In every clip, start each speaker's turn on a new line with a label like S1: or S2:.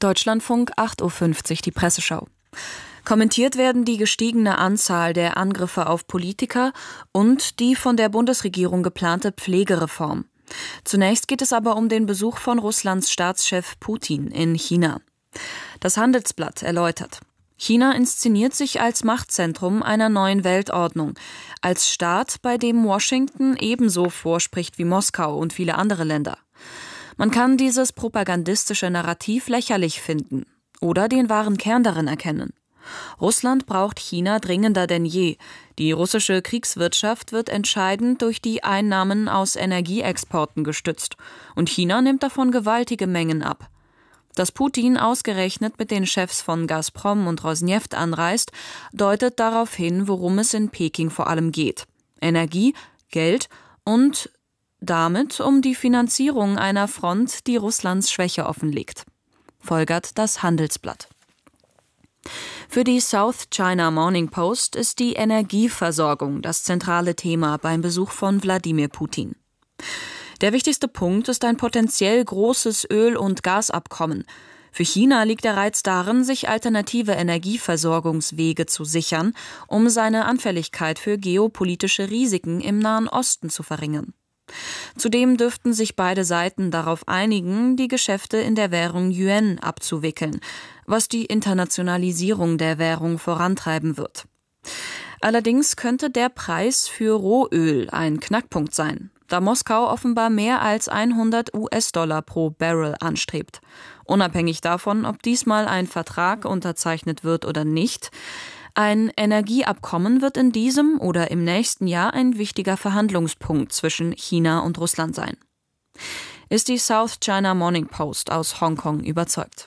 S1: Deutschlandfunk 8:50 Uhr, die Presseschau. Kommentiert werden die gestiegene Anzahl der Angriffe auf Politiker und die von der Bundesregierung geplante Pflegereform. Zunächst geht es aber um den Besuch von Russlands Staatschef Putin in China. Das Handelsblatt erläutert: China inszeniert sich als Machtzentrum einer neuen Weltordnung, als Staat, bei dem Washington ebenso vorspricht wie Moskau und viele andere Länder. Man kann dieses propagandistische Narrativ lächerlich finden oder den wahren Kern darin erkennen. Russland braucht China dringender denn je. Die russische Kriegswirtschaft wird entscheidend durch die Einnahmen aus Energieexporten gestützt. Und China nimmt davon gewaltige Mengen ab. Dass Putin ausgerechnet mit den Chefs von Gazprom und Rosneft anreist, deutet darauf hin, worum es in Peking vor allem geht: Energie, Geld und damit um die Finanzierung einer Front, die Russlands Schwäche offenlegt, folgert das Handelsblatt. Für die South China Morning Post ist die Energieversorgung das zentrale Thema beim Besuch von Wladimir Putin. Der wichtigste Punkt ist ein potenziell großes Öl- und Gasabkommen. Für China liegt der Reiz darin, sich alternative Energieversorgungswege zu sichern, um seine Anfälligkeit für geopolitische Risiken im Nahen Osten zu verringern. Zudem dürften sich beide Seiten darauf einigen, die Geschäfte in der Währung Yuan abzuwickeln, was die Internationalisierung der Währung vorantreiben wird. Allerdings könnte der Preis für Rohöl ein Knackpunkt sein, da Moskau offenbar mehr als 100 US-Dollar pro Barrel anstrebt. Unabhängig davon, ob diesmal ein Vertrag unterzeichnet wird oder nicht, ein Energieabkommen wird in diesem oder im nächsten Jahr ein wichtiger Verhandlungspunkt zwischen China und Russland sein. Ist die South China Morning Post aus Hongkong überzeugt.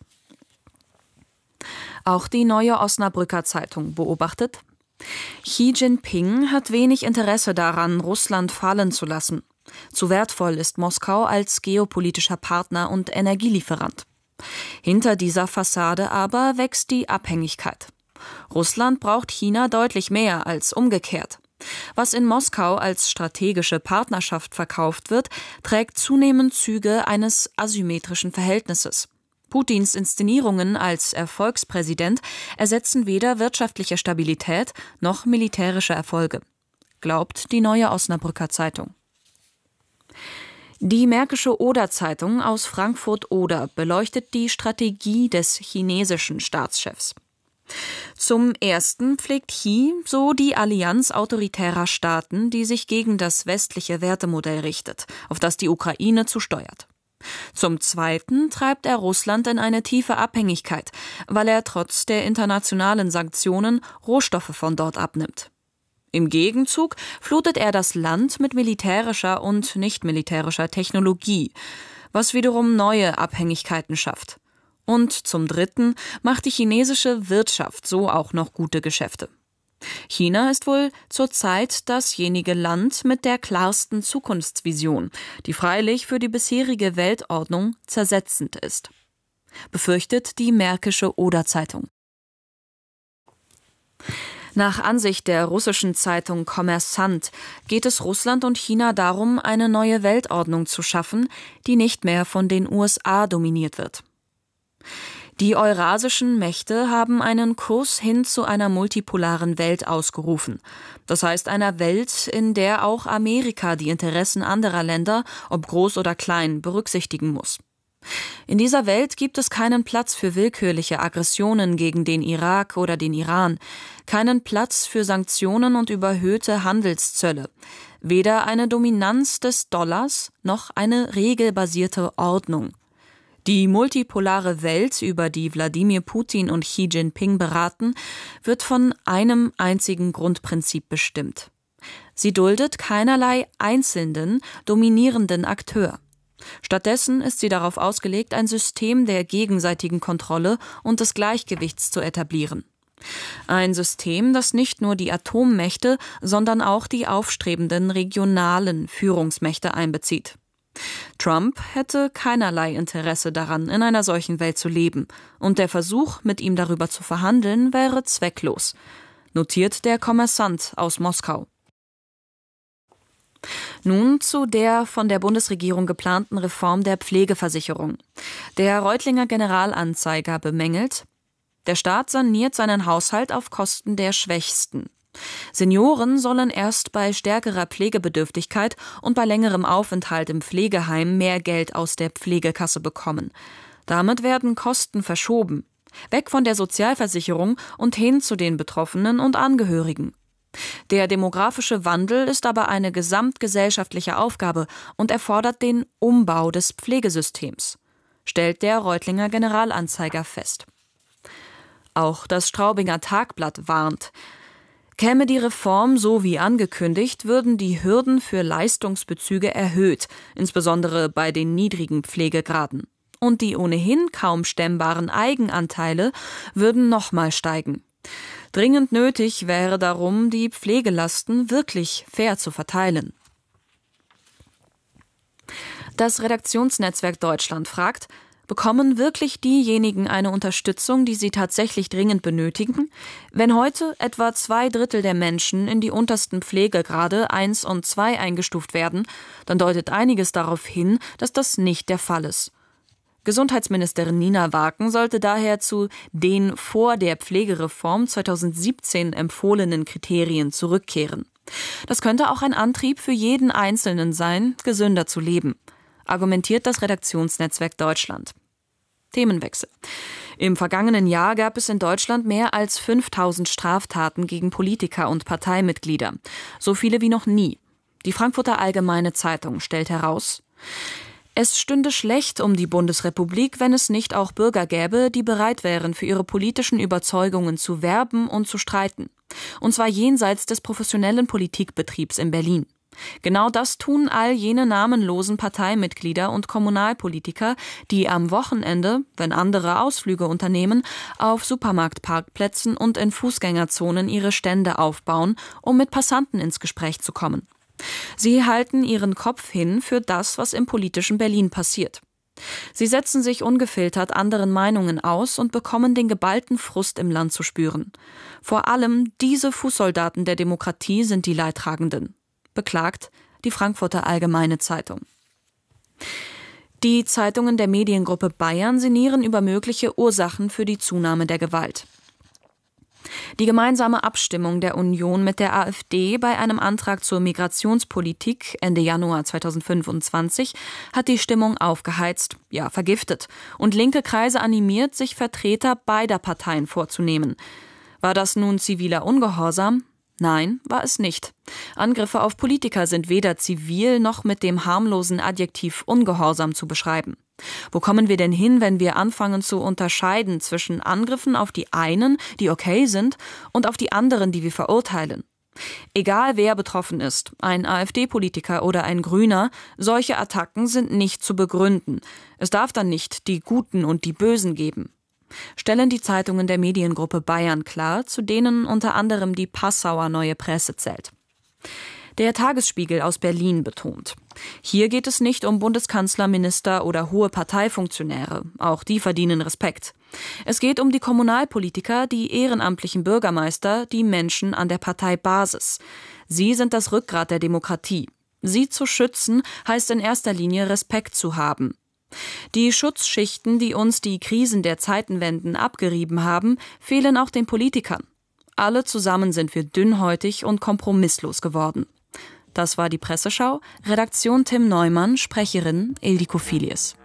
S1: Auch die Neue Osnabrücker Zeitung beobachtet: Xi Jinping hat wenig Interesse daran, Russland fallen zu lassen. Zu wertvoll ist Moskau als geopolitischer Partner und Energielieferant. Hinter dieser Fassade aber wächst die Abhängigkeit. Russland braucht China deutlich mehr als umgekehrt. Was in Moskau als strategische Partnerschaft verkauft wird, trägt zunehmend Züge eines asymmetrischen Verhältnisses. Putins Inszenierungen als Erfolgspräsident ersetzen weder wirtschaftliche Stabilität noch militärische Erfolge, glaubt die Neue Osnabrücker Zeitung. Die Märkische Oder-Zeitung aus Frankfurt-Oder beleuchtet die Strategie des chinesischen Staatschefs. Zum Ersten pflegt Xi so die Allianz autoritärer Staaten, die sich gegen das westliche Wertemodell richtet, auf das die Ukraine zusteuert. Zum Zweiten treibt er Russland in eine tiefe Abhängigkeit, weil er trotz der internationalen Sanktionen Rohstoffe von dort abnimmt. Im Gegenzug flutet er das Land mit militärischer und nicht-militärischer Technologie, was wiederum neue Abhängigkeiten schafft. Und zum Dritten macht die chinesische Wirtschaft so auch noch gute Geschäfte. China ist wohl zurzeit dasjenige Land mit der klarsten Zukunftsvision, die freilich für die bisherige Weltordnung zersetzend ist, befürchtet die Märkische Oder-Zeitung. Nach Ansicht der russischen Zeitung Kommersant geht es Russland und China darum, eine neue Weltordnung zu schaffen, die nicht mehr von den USA dominiert wird. Die eurasischen Mächte haben einen Kurs hin zu einer multipolaren Welt ausgerufen. Das heißt einer Welt, in der auch Amerika die Interessen anderer Länder, ob groß oder klein, berücksichtigen muss. In dieser Welt gibt es keinen Platz für willkürliche Aggressionen gegen den Irak oder den Iran, keinen Platz für Sanktionen und überhöhte Handelszölle, weder eine Dominanz des Dollars noch eine regelbasierte Ordnung. Die multipolare Welt, über die Wladimir Putin und Xi Jinping beraten, wird von einem einzigen Grundprinzip bestimmt. Sie duldet keinerlei einzelnen, dominierenden Akteur. Stattdessen ist sie darauf ausgelegt, ein System der gegenseitigen Kontrolle und des Gleichgewichts zu etablieren. Ein System, das nicht nur die Atommächte, sondern auch die aufstrebenden regionalen Führungsmächte einbezieht. Trump hätte keinerlei Interesse daran, in einer solchen Welt zu leben, und der Versuch, mit ihm darüber zu verhandeln, wäre zwecklos, notiert der Kommersant aus Moskau. Nun zu der von der Bundesregierung geplanten Reform der Pflegeversicherung. Der Reutlinger Generalanzeiger bemängelt, der Staat saniert seinen Haushalt auf Kosten der Schwächsten. Senioren sollen erst bei stärkerer Pflegebedürftigkeit und bei längerem Aufenthalt im Pflegeheim mehr Geld aus der Pflegekasse bekommen. Damit werden Kosten verschoben, weg von der Sozialversicherung und hin zu den Betroffenen und Angehörigen. Der demografische Wandel ist aber eine gesamtgesellschaftliche Aufgabe und erfordert den Umbau des Pflegesystems, stellt der Reutlinger Generalanzeiger fest. Auch das Straubinger Tagblatt warnt. Käme die Reform so wie angekündigt, würden die Hürden für Leistungsbezüge erhöht, insbesondere bei den niedrigen Pflegegraden. Und die ohnehin kaum stemmbaren Eigenanteile würden nochmal steigen. Dringend nötig wäre darum, die Pflegelasten wirklich fair zu verteilen. Das Redaktionsnetzwerk Deutschland fragt, bekommen wirklich diejenigen eine Unterstützung, die sie tatsächlich dringend benötigen? Wenn heute etwa 2/3 der Menschen in die untersten Pflegegrade 1 und 2 eingestuft werden, dann deutet einiges darauf hin, dass das nicht der Fall ist. Gesundheitsministerin Nina Waken sollte daher zu den vor der Pflegereform 2017 empfohlenen Kriterien zurückkehren. Das könnte auch ein Antrieb für jeden Einzelnen sein, gesünder zu leben, argumentiert das Redaktionsnetzwerk Deutschland. Themenwechsel. Im vergangenen Jahr gab es in Deutschland mehr als 5000 Straftaten gegen Politiker und Parteimitglieder. So viele wie noch nie. Die Frankfurter Allgemeine Zeitung stellt heraus, es stünde schlecht um die Bundesrepublik, wenn es nicht auch Bürger gäbe, die bereit wären, für ihre politischen Überzeugungen zu werben und zu streiten. Und zwar jenseits des professionellen Politikbetriebs in Berlin. Genau das tun all jene namenlosen Parteimitglieder und Kommunalpolitiker, die am Wochenende, wenn andere Ausflüge unternehmen, auf Supermarktparkplätzen und in Fußgängerzonen ihre Stände aufbauen, um mit Passanten ins Gespräch zu kommen. Sie halten ihren Kopf hin für das, was im politischen Berlin passiert. Sie setzen sich ungefiltert anderen Meinungen aus und bekommen den geballten Frust im Land zu spüren. Vor allem diese Fußsoldaten der Demokratie sind die Leidtragenden, beklagt die Frankfurter Allgemeine Zeitung. Die Zeitungen der Mediengruppe Bayern sinnieren über mögliche Ursachen für die Zunahme der Gewalt. Die gemeinsame Abstimmung der Union mit der AfD bei einem Antrag zur Migrationspolitik Ende Januar 2025 hat die Stimmung aufgeheizt, ja vergiftet, und linke Kreise animiert, sich Vertreter beider Parteien vorzunehmen. War das nun ziviler Ungehorsam? Nein, war es nicht. Angriffe auf Politiker sind weder zivil noch mit dem harmlosen Adjektiv Ungehorsam zu beschreiben. Wo kommen wir denn hin, wenn wir anfangen zu unterscheiden zwischen Angriffen auf die einen, die okay sind, und auf die anderen, die wir verurteilen? Egal wer betroffen ist, ein AfD-Politiker oder ein Grüner, solche Attacken sind nicht zu begründen. Es darf dann nicht die Guten und die Bösen geben. Stellen die Zeitungen der Mediengruppe Bayern klar, zu denen unter anderem die Passauer Neue Presse zählt. Der Tagesspiegel aus Berlin betont, hier geht es nicht um Bundeskanzler, Minister oder hohe Parteifunktionäre, auch die verdienen Respekt. Es geht um die Kommunalpolitiker, die ehrenamtlichen Bürgermeister, die Menschen an der Parteibasis. Sie sind das Rückgrat der Demokratie. Sie zu schützen, heißt in erster Linie Respekt zu haben. Die Schutzschichten, die uns die Krisen der Zeitenwenden abgerieben haben, fehlen auch den Politikern. Alle zusammen sind wir dünnhäutig und kompromisslos geworden. Das war die Presseschau. Redaktion Tim Neumann, Sprecherin Ildiko Filius.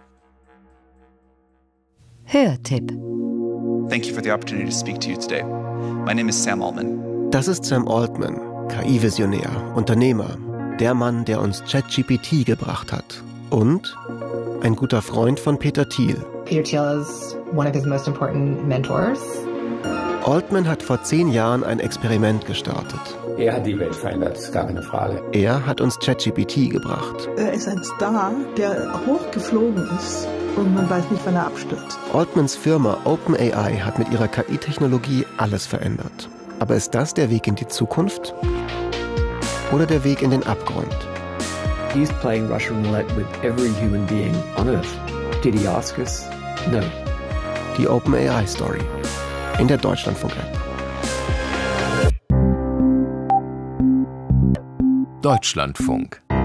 S2: Hörtipp.
S3: Thank you for the opportunity to speak to you today. My name is Sam Altman.
S4: Das ist Sam Altman, KI-Visionär, Unternehmer, der Mann, der uns ChatGPT gebracht hat. Und ein guter Freund von Peter Thiel.
S5: Peter Thiel is one of his most important mentors.
S4: Altman hat vor 10 Jahren ein Experiment gestartet.
S6: Er hat die Welt verändert, ist gar keine Frage.
S4: Er hat uns ChatGPT gebracht.
S7: Er ist ein Star, der hochgeflogen ist und man weiß nicht, wann er abstürzt.
S4: Altmans Firma OpenAI hat mit ihrer KI-Technologie alles verändert. Aber ist das der Weg in die Zukunft? Oder der Weg in den Abgrund?
S6: He's playing Russian roulette with every human being on Earth. Did he ask us? No.
S4: Die OpenAI-Story. In der Deutschlandfunk-App.
S8: Deutschlandfunk.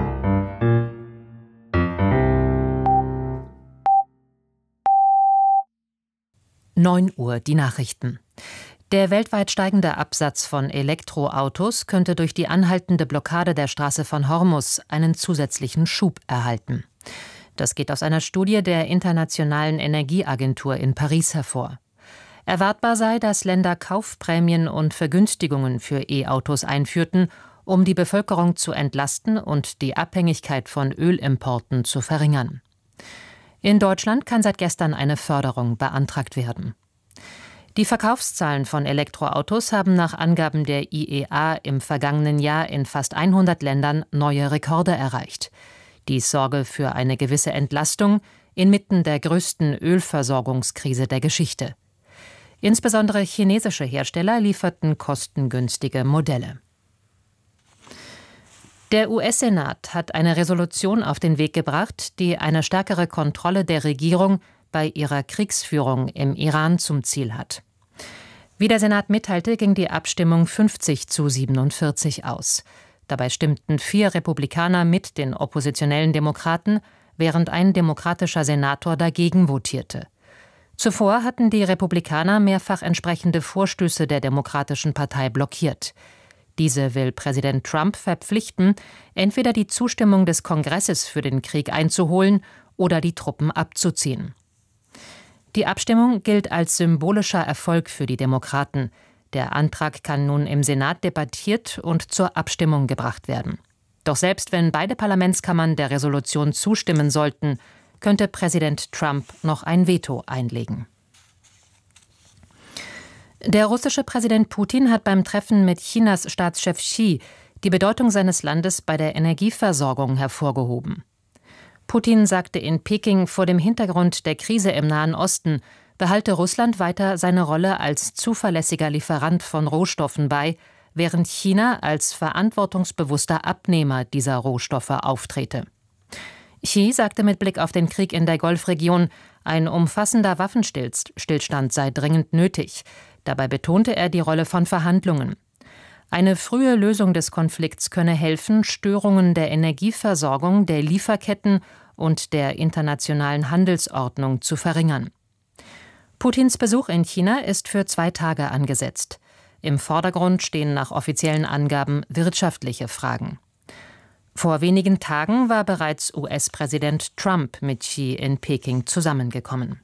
S2: 9 Uhr die Nachrichten. Der weltweit steigende Absatz von Elektroautos könnte durch die anhaltende Blockade der Straße von Hormuz einen zusätzlichen Schub erhalten. Das geht aus einer Studie der Internationalen Energieagentur in Paris hervor. Erwartbar sei, dass Länder Kaufprämien und Vergünstigungen für E-Autos einführten, um die Bevölkerung zu entlasten und die Abhängigkeit von Ölimporten zu verringern. In Deutschland kann seit gestern eine Förderung beantragt werden. Die Verkaufszahlen von Elektroautos haben nach Angaben der IEA im vergangenen Jahr in fast 100 Ländern neue Rekorde erreicht. Dies sorge für eine gewisse Entlastung inmitten der größten Ölversorgungskrise der Geschichte. Insbesondere chinesische Hersteller lieferten kostengünstige Modelle. Der US-Senat hat eine Resolution auf den Weg gebracht, die eine stärkere Kontrolle der Regierung bei ihrer Kriegsführung im Iran zum Ziel hat. Wie der Senat mitteilte, ging die Abstimmung 50-47 aus. Dabei stimmten 4 Republikaner mit den oppositionellen Demokraten, während ein demokratischer Senator dagegen votierte. Zuvor hatten die Republikaner mehrfach entsprechende Vorstöße der Demokratischen Partei blockiert. Diese will Präsident Trump verpflichten, entweder die Zustimmung des Kongresses für den Krieg einzuholen oder die Truppen abzuziehen. Die Abstimmung gilt als symbolischer Erfolg für die Demokraten. Der Antrag kann nun im Senat debattiert und zur Abstimmung gebracht werden. Doch selbst wenn beide Parlamentskammern der Resolution zustimmen sollten, könnte Präsident Trump noch ein Veto einlegen. Der russische Präsident Putin hat beim Treffen mit Chinas Staatschef Xi die Bedeutung seines Landes bei der Energieversorgung hervorgehoben. Putin sagte in Peking, vor dem Hintergrund der Krise im Nahen Osten behalte Russland weiter seine Rolle als zuverlässiger Lieferant von Rohstoffen bei, während China als verantwortungsbewusster Abnehmer dieser Rohstoffe auftrete. Xi sagte mit Blick auf den Krieg in der Golfregion, ein umfassender Waffenstillstand sei dringend nötig. Dabei betonte er die Rolle von Verhandlungen. Eine frühe Lösung des Konflikts könne helfen, Störungen der Energieversorgung, der Lieferketten und der internationalen Handelsordnung zu verringern. Putins Besuch in China ist für 2 Tage angesetzt. Im Vordergrund stehen nach offiziellen Angaben wirtschaftliche Fragen. Vor wenigen Tagen war bereits US-Präsident Trump mit Xi in Peking zusammengekommen.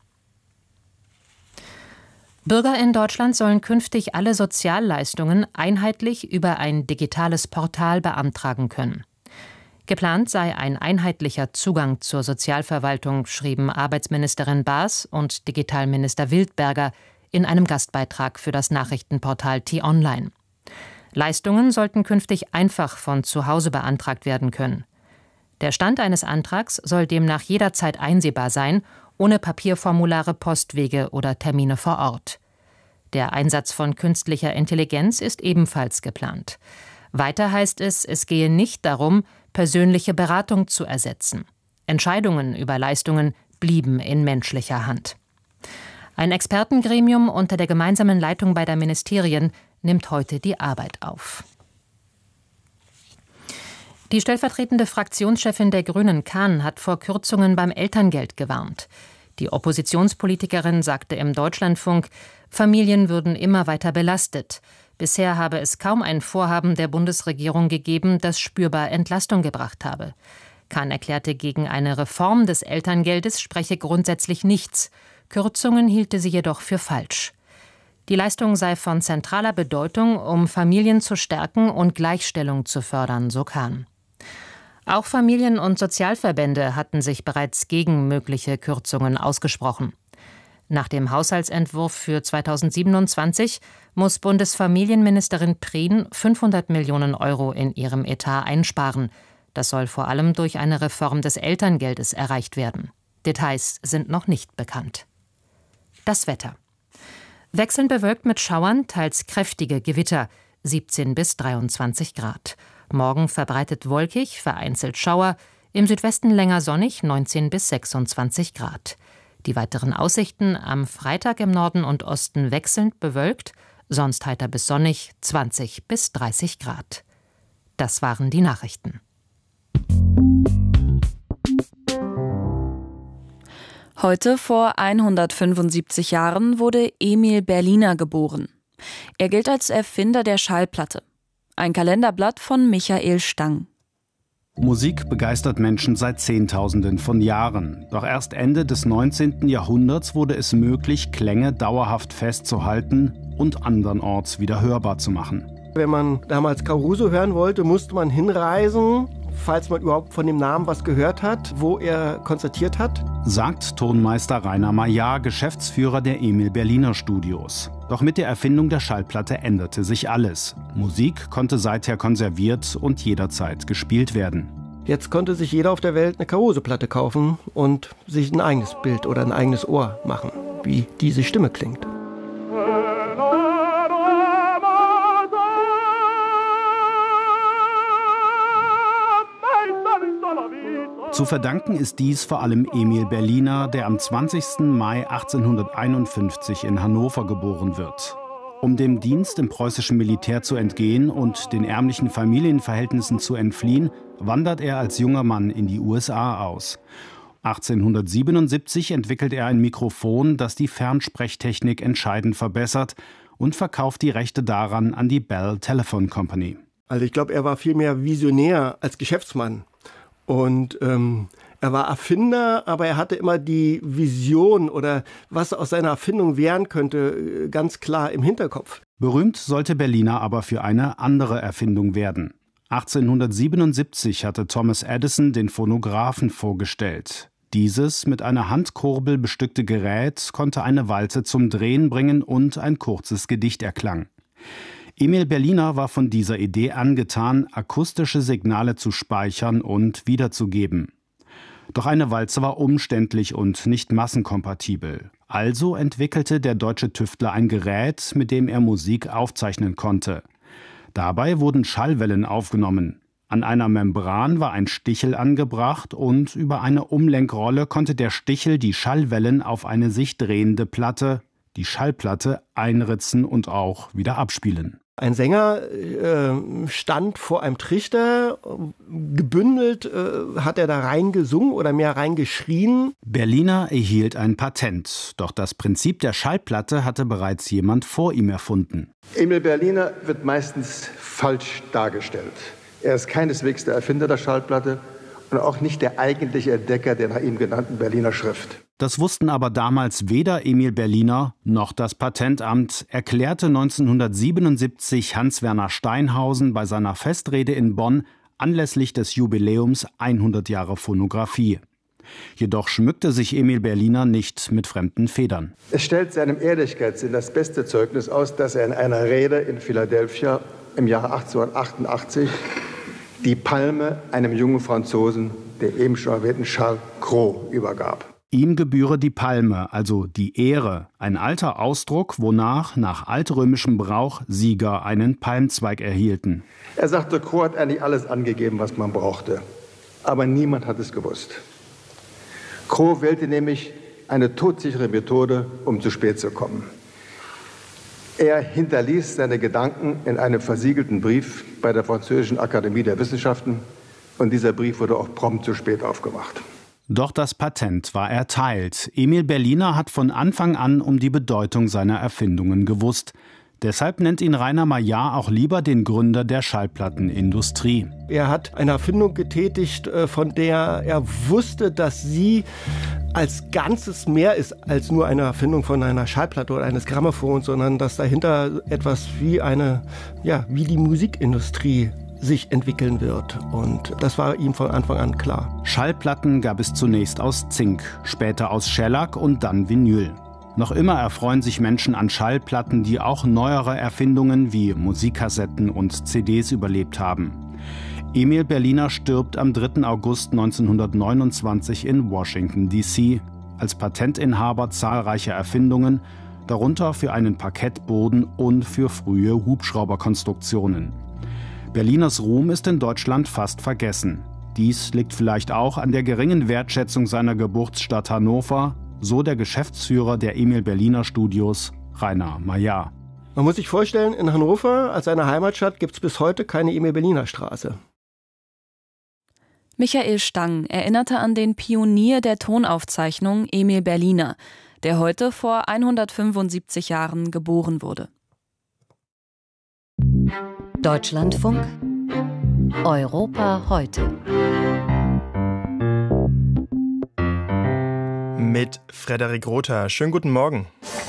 S2: Bürger in Deutschland sollen künftig alle Sozialleistungen einheitlich über ein digitales Portal beantragen können. Geplant sei ein einheitlicher Zugang zur Sozialverwaltung, schrieben Arbeitsministerin Baas und Digitalminister Wildberger in einem Gastbeitrag für das Nachrichtenportal T-Online. Leistungen sollten künftig einfach von zu Hause beantragt werden können. Der Stand eines Antrags soll demnach jederzeit einsehbar sein, ohne Papierformulare, Postwege oder Termine vor Ort. Der Einsatz von künstlicher Intelligenz ist ebenfalls geplant. Weiter heißt es, es gehe nicht darum, persönliche Beratung zu ersetzen. Entscheidungen über Leistungen blieben in menschlicher Hand. Ein Expertengremium unter der gemeinsamen Leitung beider Ministerien nimmt heute die Arbeit auf. Die stellvertretende Fraktionschefin der Grünen, Kahn, hat vor Kürzungen beim Elterngeld gewarnt. Die Oppositionspolitikerin sagte im Deutschlandfunk, Familien würden immer weiter belastet. Bisher habe es kaum ein Vorhaben der Bundesregierung gegeben, das spürbar Entlastung gebracht habe. Kahn erklärte, gegen eine Reform des Elterngeldes spreche grundsätzlich nichts. Kürzungen hielte sie jedoch für falsch. Die Leistung sei von zentraler Bedeutung, um Familien zu stärken und Gleichstellung zu fördern, so Kahn. Auch Familien- und Sozialverbände hatten sich bereits gegen mögliche Kürzungen ausgesprochen. Nach dem Haushaltsentwurf für 2027 muss Bundesfamilienministerin Prien 500 Millionen € in ihrem Etat einsparen. Das soll vor allem durch eine Reform des Elterngeldes erreicht werden. Details sind noch nicht bekannt. Das Wetter. Wechselnd bewölkt mit Schauern, teils kräftige Gewitter, 17 bis 23 Grad. Morgen verbreitet wolkig, vereinzelt Schauer, im Südwesten länger sonnig, 19 bis 26 Grad. Die weiteren Aussichten: am Freitag im Norden und Osten wechselnd bewölkt, sonst heiter bis sonnig, 20 bis 30 Grad. Das waren die Nachrichten.
S1: Heute vor 175 Jahren wurde Emil Berliner geboren. Er gilt als Erfinder der Schallplatte. Ein Kalenderblatt von Michael Stang.
S8: Musik begeistert Menschen seit Zehntausenden von Jahren. Doch erst Ende des 19. Jahrhunderts wurde es möglich, Klänge dauerhaft festzuhalten und andernorts wieder hörbar zu machen.
S4: Wenn man damals Caruso hören wollte, musste man hinreisen, falls man überhaupt von dem Namen was gehört hat, wo er konzertiert hat.
S8: Sagt Tonmeister Rainer Maillard, Geschäftsführer der Emil Berliner Studios. Doch mit der Erfindung der Schallplatte änderte sich alles. Musik konnte seither konserviert und jederzeit gespielt werden.
S4: Jetzt konnte sich jeder auf der Welt eine Caruso-Platte kaufen und sich ein eigenes Bild oder ein eigenes Ohr machen, wie diese Stimme klingt.
S8: Zu verdanken ist dies vor allem Emil Berliner, der am 20. Mai 1851 in Hannover geboren wird. Um dem Dienst im preußischen Militär zu entgehen und den ärmlichen Familienverhältnissen zu entfliehen, wandert er als junger Mann in die USA aus. 1877 entwickelt er ein Mikrofon, das die Fernsprechtechnik entscheidend verbessert, und verkauft die Rechte daran an die Bell Telephone Company.
S4: Also ich glaube, er war viel mehr Visionär als Geschäftsmann. Und er war Erfinder, aber er hatte immer die Vision oder was aus seiner Erfindung werden könnte, ganz klar im Hinterkopf.
S8: Berühmt sollte Berliner aber für eine andere Erfindung werden. 1877 hatte Thomas Edison den Phonographen vorgestellt. Dieses mit einer Handkurbel bestückte Gerät konnte eine Walze zum Drehen bringen und ein kurzes Gedicht erklang. Emil Berliner war von dieser Idee angetan, akustische Signale zu speichern und wiederzugeben. Doch eine Walze war umständlich und nicht massenkompatibel. Also entwickelte der deutsche Tüftler ein Gerät, mit dem er Musik aufzeichnen konnte. Dabei wurden Schallwellen aufgenommen. An einer Membran war ein Stichel angebracht und über eine Umlenkrolle konnte der Stichel die Schallwellen auf eine sich drehende Platte, die Schallplatte, einritzen und auch wieder abspielen.
S4: Ein Sänger stand vor einem Trichter, gebündelt hat er da reingesungen oder mehr reingeschrien.
S8: Berliner erhielt ein Patent, doch das Prinzip der Schallplatte hatte bereits jemand vor ihm erfunden.
S9: Emil Berliner wird meistens falsch dargestellt. Er ist keineswegs der Erfinder der Schallplatte und auch nicht der eigentliche Entdecker der nach ihm genannten Berliner Schrift.
S8: Das wussten aber damals weder Emil Berliner noch das Patentamt, erklärte 1977 Hans-Werner Steinhausen bei seiner Festrede in Bonn anlässlich des Jubiläums 100 Jahre Phonographie. Jedoch schmückte sich Emil Berliner nicht mit fremden Federn.
S9: Es stellt seinem Ehrlichkeitssinn das beste Zeugnis aus, dass er in einer Rede in Philadelphia im Jahre 1888 die Palme einem jungen Franzosen, der eben schon erwähnten Charles Cros, übergab.
S8: Ihm gebühre die Palme, also die Ehre, ein alter Ausdruck, wonach nach altrömischem Brauch Sieger einen Palmzweig erhielten.
S9: Er sagte, Cros hat eigentlich alles angegeben, was man brauchte. Aber niemand hat es gewusst. Cros wählte nämlich eine todsichere Methode, um zu spät zu kommen. Er hinterließ seine Gedanken in einem versiegelten Brief bei der Französischen Akademie der Wissenschaften. Und dieser Brief wurde auch prompt zu spät aufgemacht.
S8: Doch das Patent war erteilt. Emil Berliner hat von Anfang an um die Bedeutung seiner Erfindungen gewusst. Deshalb nennt ihn Rainer Maillard auch lieber den Gründer der Schallplattenindustrie.
S4: Er hat eine Erfindung getätigt, von der er wusste, dass sie als Ganzes mehr ist als nur eine Erfindung von einer Schallplatte oder eines Grammophons, sondern dass dahinter etwas wie wie die Musikindustrie sich entwickeln wird. Und das war ihm von Anfang an klar.
S8: Schallplatten gab es zunächst aus Zink, später aus Schellack und dann Vinyl. Noch immer erfreuen sich Menschen an Schallplatten, die auch neuere Erfindungen wie Musikkassetten und CDs überlebt haben. Emil Berliner stirbt am 3. August 1929 in Washington, D.C. als Patentinhaber zahlreicher Erfindungen, darunter für einen Parkettboden und für frühe Hubschrauberkonstruktionen. Berliners Ruhm ist in Deutschland fast vergessen. Dies liegt vielleicht auch an der geringen Wertschätzung seiner Geburtsstadt Hannover, so der Geschäftsführer der Emil Berliner Studios, Rainer Maillard.
S4: Man muss sich vorstellen, in Hannover als seiner Heimatstadt gibt es bis heute keine Emil Berliner Straße.
S1: Michael Stang erinnerte an den Pionier der Tonaufzeichnung Emil Berliner, der heute vor 175 Jahren geboren wurde.
S10: Deutschlandfunk Europa heute.
S11: Mit Frederik Rother. Schönen guten Morgen.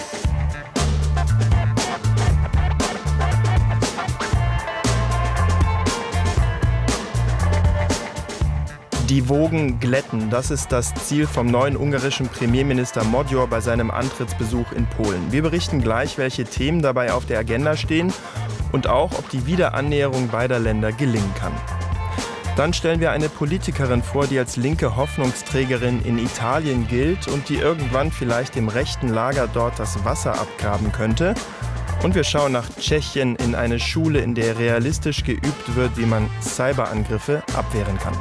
S11: Die Wogen glätten, das ist das Ziel vom neuen ungarischen Premierminister Magyar bei seinem Antrittsbesuch in Polen. Wir berichten gleich, welche Themen dabei auf der Agenda stehen und auch, ob die Wiederannäherung beider Länder gelingen kann. Dann stellen wir eine Politikerin vor, die als linke Hoffnungsträgerin in Italien gilt und die irgendwann vielleicht dem rechten Lager dort das Wasser abgraben könnte. Und wir schauen nach Tschechien in eine Schule, in der realistisch geübt wird, wie man Cyberangriffe abwehren kann.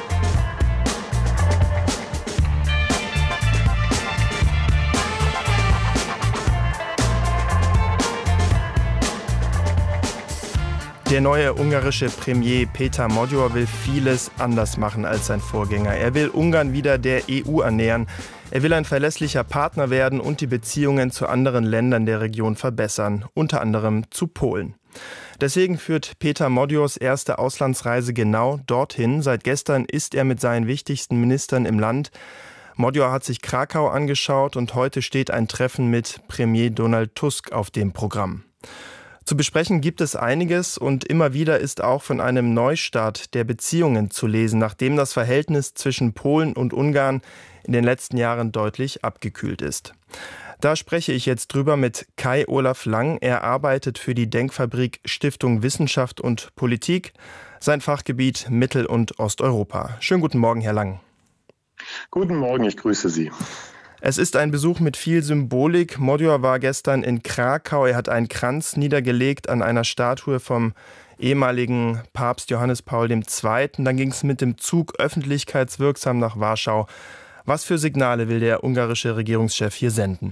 S11: Der neue ungarische Premier Péter Magyar will vieles anders machen als sein Vorgänger. Er will Ungarn wieder der EU annähern. Er will ein verlässlicher Partner werden und die Beziehungen zu anderen Ländern der Region verbessern, unter anderem zu Polen. Deswegen führt Péter Magyars erste Auslandsreise genau dorthin. Seit gestern ist er mit seinen wichtigsten Ministern im Land. Magyar hat sich Krakau angeschaut und heute steht ein Treffen mit Premier Donald Tusk auf dem Programm. Zu besprechen gibt es einiges und immer wieder ist auch von einem Neustart der Beziehungen zu lesen, nachdem das Verhältnis zwischen Polen und Ungarn in den letzten Jahren deutlich abgekühlt ist. Da spreche ich jetzt drüber mit Kai Olaf Lang. Er arbeitet für die Denkfabrik Stiftung Wissenschaft und Politik, sein Fachgebiet Mittel- und Osteuropa. Schönen guten Morgen, Herr Lang.
S12: Guten Morgen, ich grüße Sie.
S11: Es ist ein Besuch mit viel Symbolik. Magyar war gestern in Krakau. Er hat einen Kranz niedergelegt an einer Statue vom ehemaligen Papst Johannes Paul II. Dann ging es mit dem Zug öffentlichkeitswirksam nach Warschau. Was für Signale will der ungarische Regierungschef hier senden?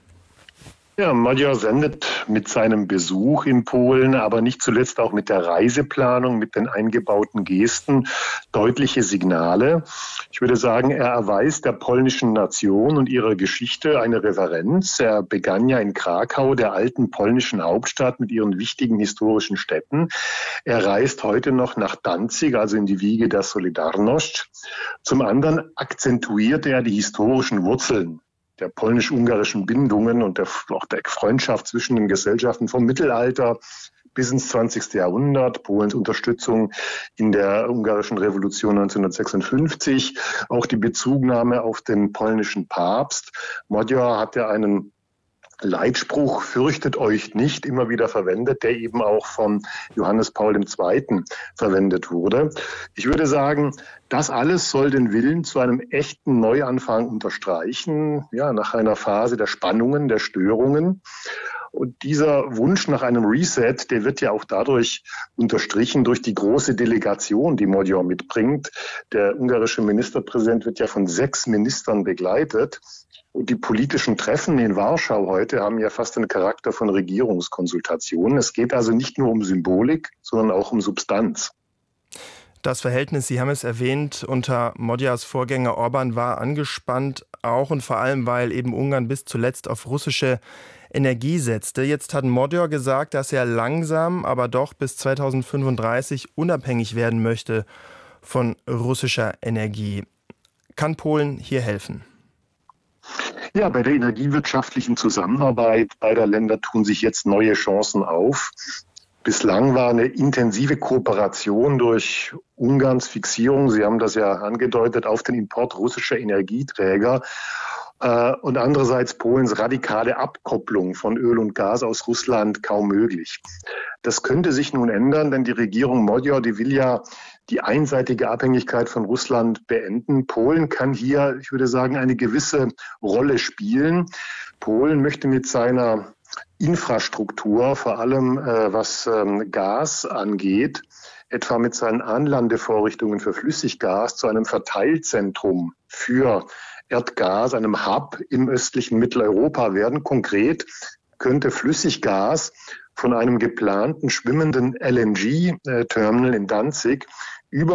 S12: Ja, Magyar sendet mit seinem Besuch in Polen, aber nicht zuletzt auch mit der Reiseplanung, mit den eingebauten Gesten deutliche Signale. Ich würde sagen, er erweist der polnischen Nation und ihrer Geschichte eine Reverenz. Er begann ja in Krakau, der alten polnischen Hauptstadt mit ihren wichtigen historischen Städten. Er reist heute noch nach Danzig, also in die Wiege der Solidarność. Zum anderen akzentuiert er die historischen Wurzeln der polnisch-ungarischen Bindungen und auch der Freundschaft zwischen den Gesellschaften vom Mittelalter bis ins 20. Jahrhundert, Polens Unterstützung in der ungarischen Revolution 1956, auch die Bezugnahme auf den polnischen Papst. Magyar hat ja einen Leitspruch, fürchtet euch nicht, immer wieder verwendet, der eben auch von Johannes Paul II. Verwendet wurde. Ich würde sagen, das alles soll den Willen zu einem echten Neuanfang unterstreichen, ja, nach einer Phase der Spannungen, der Störungen. Und dieser Wunsch nach einem Reset, der wird ja auch dadurch unterstrichen durch die große Delegation, die Magyar mitbringt. Der ungarische Ministerpräsident wird ja von 6 Ministern begleitet. Und die politischen Treffen in Warschau heute haben ja fast den Charakter von Regierungskonsultationen. Es geht also nicht nur um Symbolik, sondern auch um Substanz.
S11: Das Verhältnis, Sie haben es erwähnt, unter Magyars Vorgänger Orbán war angespannt, auch und vor allem, weil eben Ungarn bis zuletzt auf russische Energie setzte. Jetzt hat Magyar gesagt, dass er langsam, aber doch bis 2035 unabhängig werden möchte von russischer Energie. Kann Polen hier helfen?
S12: Ja, bei der energiewirtschaftlichen Zusammenarbeit beider Länder tun sich jetzt neue Chancen auf. Bislang war eine intensive Kooperation durch Ungarns Fixierung, Sie haben das ja angedeutet, auf den Import russischer Energieträger und andererseits Polens radikale Abkopplung von Öl und Gas aus Russland kaum möglich. Das könnte sich nun ändern, denn die Regierung Magyar, die will ja die einseitige Abhängigkeit von Russland beenden. Polen kann hier, ich würde sagen, eine gewisse Rolle spielen. Polen möchte mit seiner Infrastruktur, vor allem was Gas angeht, etwa mit seinen Anlandevorrichtungen für Flüssiggas zu einem Verteilzentrum für Erdgas, einem Hub im östlichen Mitteleuropa werden. Konkret könnte Flüssiggas von einem geplanten schwimmenden LNG-Terminal in Danzig über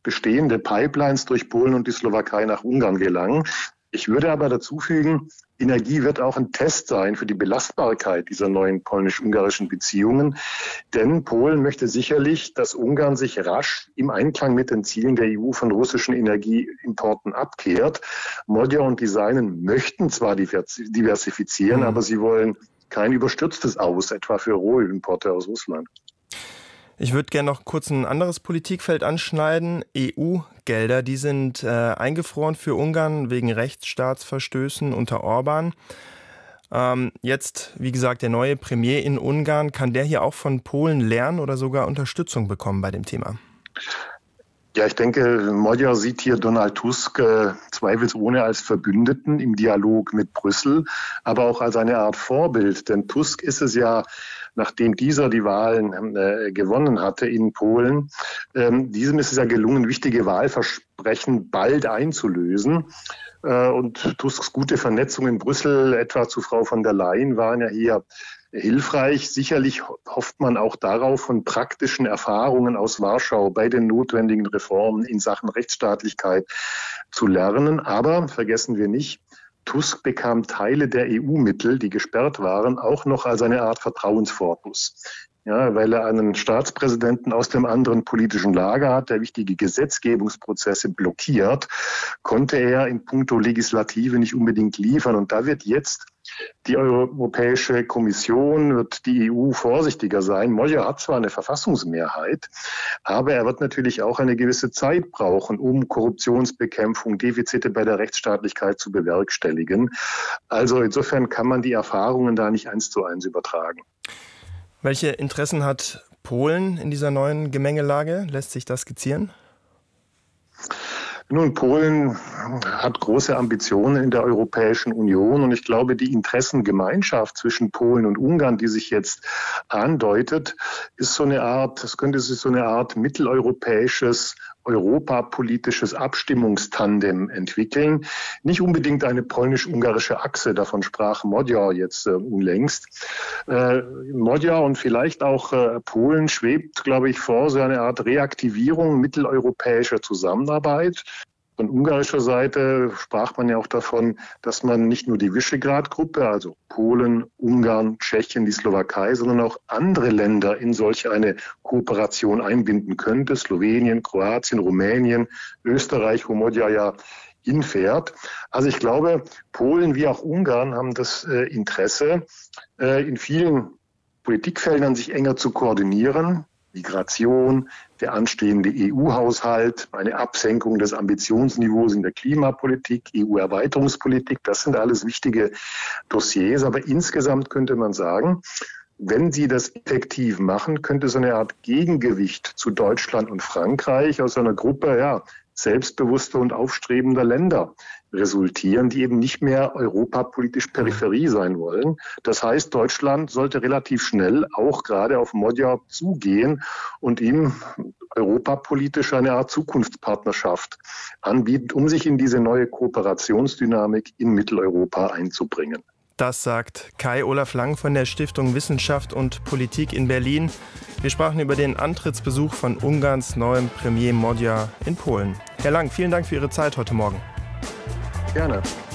S12: bestehende Pipelines durch Polen und die Slowakei nach Ungarn gelangen. Ich würde aber dazu fügen, Energie wird auch ein Test sein für die Belastbarkeit dieser neuen polnisch-ungarischen Beziehungen. Denn Polen möchte sicherlich, dass Ungarn sich rasch im Einklang mit den Zielen der EU von russischen Energieimporten abkehrt. Magyar und die Seinen möchten zwar diversifizieren, aber sie wollen kein überstürztes Aus, etwa für Rohölimporte aus Russland.
S11: Ich würde gerne noch kurz ein anderes Politikfeld anschneiden. EU-Gelder, die sind eingefroren für Ungarn wegen Rechtsstaatsverstößen unter Orban. Jetzt, wie gesagt, der neue Premier in Ungarn. Kann der hier auch von Polen lernen oder sogar Unterstützung bekommen bei dem Thema?
S12: Ja, ich denke, Magyar sieht hier Donald Tusk zweifelsohne als Verbündeten im Dialog mit Brüssel, aber auch als eine Art Vorbild. Denn Tusk ist es ja, nachdem dieser die Wahlen gewonnen hatte in Polen, diesem ist es ja gelungen, wichtige Wahlversprechen bald einzulösen. Und Tusks gute Vernetzung in Brüssel, etwa zu Frau von der Leyen, waren ja hier hilfreich. Sicherlich hofft man auch darauf, von praktischen Erfahrungen aus Warschau bei den notwendigen Reformen in Sachen Rechtsstaatlichkeit zu lernen. Aber vergessen wir nicht, Tusk bekam Teile der EU-Mittel, die gesperrt waren, auch noch als eine Art Vertrauensvorschuss. Ja, weil er einen Staatspräsidenten aus dem anderen politischen Lager hat, der wichtige Gesetzgebungsprozesse blockiert, konnte er in puncto Legislative nicht unbedingt liefern. Und da wird jetzt die Europäische Kommission, wird die EU vorsichtiger sein. Magyar hat zwar eine Verfassungsmehrheit, aber er wird natürlich auch eine gewisse Zeit brauchen, um Korruptionsbekämpfung, Defizite bei der Rechtsstaatlichkeit zu bewerkstelligen. Also insofern kann man die Erfahrungen da nicht 1:1 übertragen.
S11: Welche Interessen hat Polen in dieser neuen Gemengelage? Lässt sich das skizzieren?
S12: Nun, Polen hat große Ambitionen in der Europäischen Union und ich glaube, die Interessengemeinschaft zwischen Polen und Ungarn, die sich jetzt andeutet, ist so eine Art, das könnte sich so eine Art mitteleuropäisches, europapolitisches Abstimmungstandem entwickeln. Nicht unbedingt eine polnisch-ungarische Achse, davon sprach Magyar jetzt unlängst. Magyar und vielleicht auch Polen schwebt, glaube ich, vor so eine Art Reaktivierung mitteleuropäischer Zusammenarbeit. Von ungarischer Seite sprach man ja auch davon, dass man nicht nur die Visegrad-Gruppe, also Polen, Ungarn, Tschechien, die Slowakei, sondern auch andere Länder in solch eine Kooperation einbinden könnte. Slowenien, Kroatien, Rumänien, Österreich, wo Magyar ja hinfährt. Also ich glaube, Polen wie auch Ungarn haben das Interesse, in vielen Politikfeldern sich enger zu koordinieren. Migration, der anstehende EU-Haushalt, eine Absenkung des Ambitionsniveaus in der Klimapolitik, EU-Erweiterungspolitik, das sind alles wichtige Dossiers. Aber insgesamt könnte man sagen, wenn sie das effektiv machen, könnte so eine Art Gegengewicht zu Deutschland und Frankreich aus einer Gruppe, selbstbewusster und aufstrebender Länder resultieren, die eben nicht mehr europapolitisch Peripherie sein wollen. Das heißt, Deutschland sollte relativ schnell auch gerade auf Magyar zugehen und ihm europapolitisch eine Art Zukunftspartnerschaft anbieten, um sich in diese neue Kooperationsdynamik in Mitteleuropa einzubringen.
S11: Das sagt Kai-Olaf Lang von der Stiftung Wissenschaft und Politik in Berlin. Wir sprachen über den Antrittsbesuch von Ungarns neuem Premier Magyar in Polen. Herr Lang, vielen Dank für Ihre Zeit heute Morgen.
S12: Gerne.